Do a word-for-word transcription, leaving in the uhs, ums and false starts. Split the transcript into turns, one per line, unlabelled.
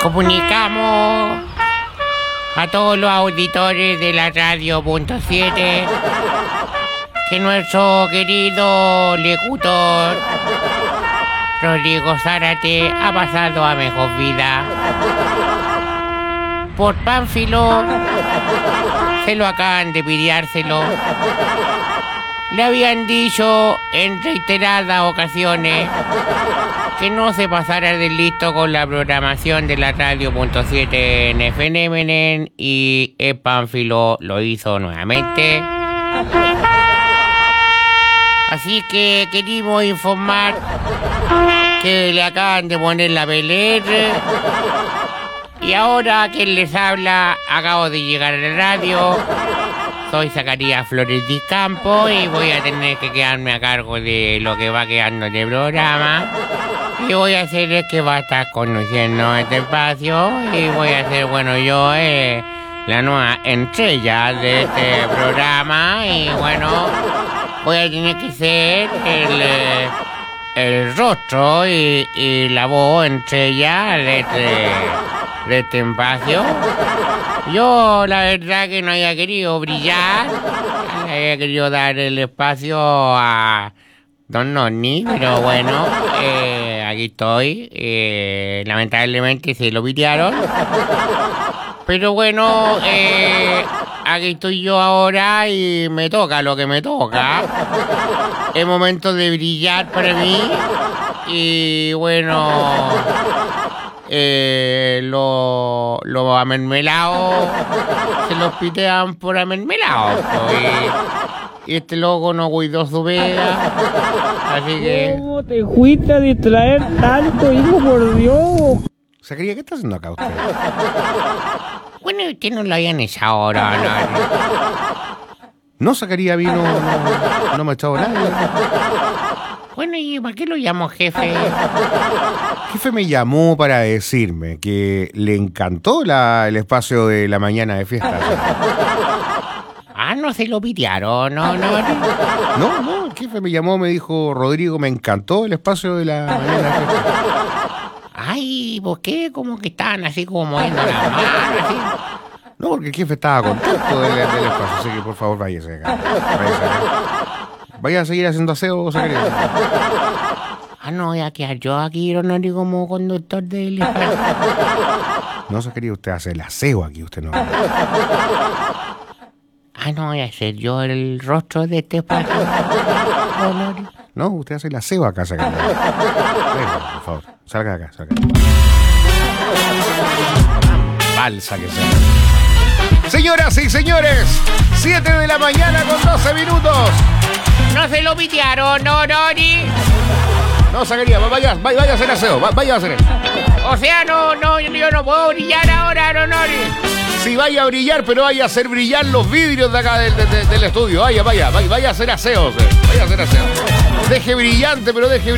Comunicamos a todos los auditores de la radio punto siete que nuestro querido locutor Rodrigo Zárate ha pasado a mejor vida. Por Pánfilo se lo acaban de pidiárselo. Le habían dicho en reiteradas ocasiones que no se pasara de listo con la programación de la radio punto siete en F N M N E, y el Pánfilo lo hizo nuevamente. Así que querimos informar que le acaban de poner la P L R. Y ahora quien les habla, acabo de llegar a la radio. Soy Zacarías Flores Di Campo y voy a tener que quedarme a cargo de lo que va quedando de programa. Y voy a hacer es que va a estar conociendo este espacio. Y voy a ser, bueno, yo eh, la nueva estrella de este programa. Y bueno, voy a tener que ser el, eh, el rostro y, y la voz estrella de este, de este espacio. Yo la verdad que no había querido brillar, no había querido dar el espacio a Don Nonni, pero bueno, eh, aquí estoy. Eh, lamentablemente se lo pitearon. Pero bueno, eh, aquí estoy yo ahora y me toca lo que me toca. Es momento de brillar para mí. Y bueno, eh, los lo amermelados se los pitean por amermelados. Y, y este loco no cuidó su pega. Así que...
¿Cómo te fuiste a distraer tanto, hijo, por Dios?
Zacarías, ¿qué está haciendo acá usted?
Bueno, usted no lo habían echado ahora, no.
No, Zacarías vino, no, no me ha echado nadie.
Bueno, ¿y para qué lo llamo jefe?
Jefe me llamó para decirme que le encantó la, el espacio de la mañana de fiesta.
Ah, no se lo pitearon, no, no.
No, no, el jefe me llamó, me dijo, Rodrigo, me encantó el espacio de la mañana de fiesta.
Ay, ¿por qué? Como que estaban así como moviendo la mano, así.
No, porque el jefe estaba contento del, del espacio, así que por favor váyase acá. Váyase acá. Vaya a seguir haciendo aseo, Zacarías.
Ah, no, voy a quedar yo aquí, Ronori, como conductor del espacio.
No, Zacarías, usted hace el aseo aquí, usted no.
Ah, no, voy a ser yo el rostro de este espacio, Ronori.
No, usted hace el aseo acá, Zacarías. Venga, por favor, salga de acá, salga. Falsa que sea. Señoras y señores, siete de la mañana con doce minutos.
No se lo pitearon, no, Nori.
No, Zacarías, vaya, vaya, vaya a hacer aseo, vaya a hacer.
O sea, no, no, yo no puedo brillar ahora, no, Nori.
Sí, vaya a brillar, pero vaya a hacer brillar los vidrios de acá del, del, del estudio. Vaya, vaya, vaya, vaya a hacer aseo, vaya a hacer aseo. Deje brillante, pero deje brillante.